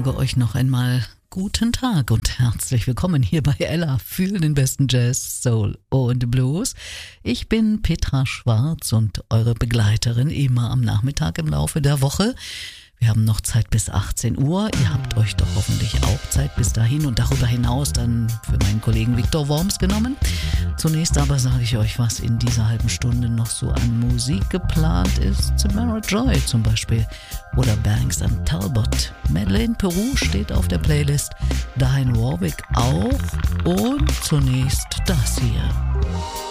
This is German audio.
sage euch noch einmal guten Tag und herzlich willkommen hier bei Ella für den besten Jazz, Soul und Blues. Ich bin Petra Schwarz und eure Begleiterin immer am Nachmittag im Laufe der Woche. Wir haben noch Zeit bis 18 Uhr. Ihr habt euch doch hoffentlich auch Zeit bis dahin und darüber hinaus dann für meinen Kollegen Viktor Worms genommen. Zunächst aber sage ich euch, was in dieser halben Stunde noch so an Musik geplant ist. Samara Joy zum Beispiel oder Banks and Talbot. Madeleine Peru steht auf der Playlist, Diane Warwick auch und zunächst das hier.